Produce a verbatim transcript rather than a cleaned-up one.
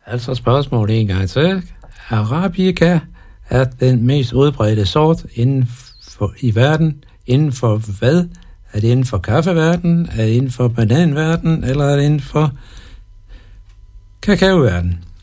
Altså spørgsmål en gang til. Arabica er den mest udbredte sort inden for, i verden. Inden for hvad? Er det inden for kaffeverden? Er det inden for bananverden? Eller er det inden for kakaoverden?